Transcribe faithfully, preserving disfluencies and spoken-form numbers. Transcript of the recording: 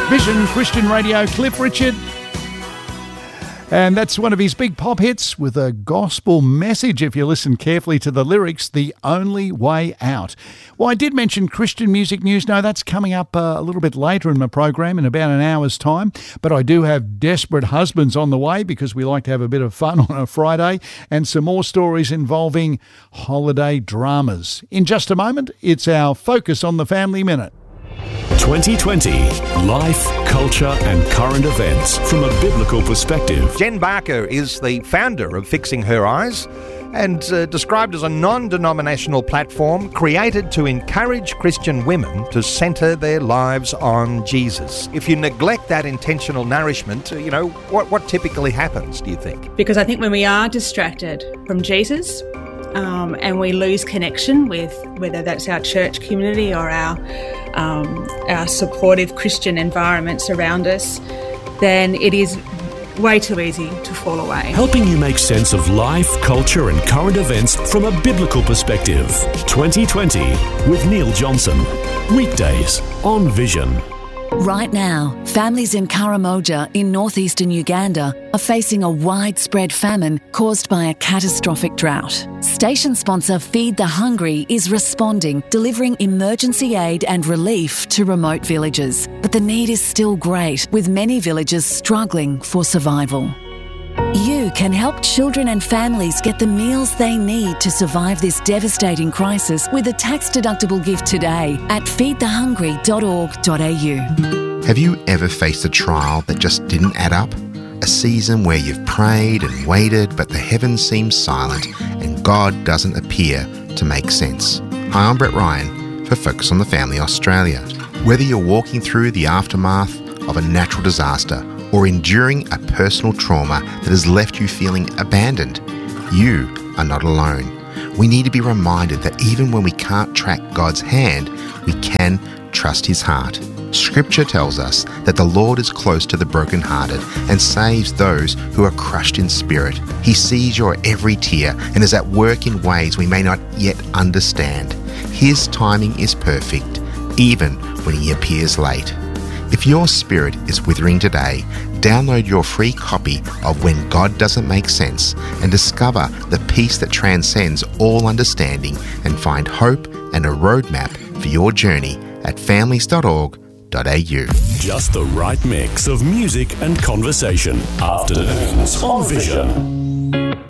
Vision Christian Radio, Cliff Richard. And that's one of his big pop hits with a gospel message, if you listen carefully to the lyrics, The Only Way Out. Well, I did mention Christian music news. No, that's coming up uh, a little bit later in my program in about an hour's time. But I do have Desperate Husbands on the way because we like to have a bit of fun on a Friday, and some more stories involving holiday dramas. In just a moment, it's our Focus on the Family Minute. twenty twenty, life, culture and current events from a biblical perspective. Jen Barker is the founder of Fixing Her Eyes and uh, described as a non-denominational platform created to encourage Christian women to centre their lives on Jesus. If you neglect that intentional nourishment, you know, what, what typically happens, do you think? Because I think when we are distracted from Jesus, Um, and we lose connection with whether that's our church community or our um, our supportive Christian environments around us, then it is way too easy to fall away. Helping you make sense of life, culture and current events from a biblical perspective. twenty twenty with Neil Johnson. Weekdays on Vision. Right now, families in Karamoja in northeastern Uganda are facing a widespread famine caused by a catastrophic drought. Station sponsor Feed the Hungry is responding, delivering emergency aid and relief to remote villages. But the need is still great, with many villages struggling for survival. You can help children and families get the meals they need to survive this devastating crisis with a tax-deductible gift today at feed the hungry dot org dot a u. Have you ever faced a trial that just didn't add up? A season where you've prayed and waited, but the heavens seem silent and God doesn't appear to make sense. Hi, I'm Brett Ryan for Focus on the Family Australia. Whether you're walking through the aftermath of a natural disaster or enduring a personal trauma that has left you feeling abandoned, you are not alone. We need to be reminded that even when we can't track God's hand, we can trust His heart. Scripture tells us that the Lord is close to the brokenhearted and saves those who are crushed in spirit. He sees your every tear and is at work in ways we may not yet understand. His timing is perfect, even when He appears late. If your spirit is withering today, download your free copy of When God Doesn't Make Sense and discover the peace that transcends all understanding and find hope and a roadmap for your journey at families dot org dot a u. Just the right mix of music and conversation. Afternoons on Vision.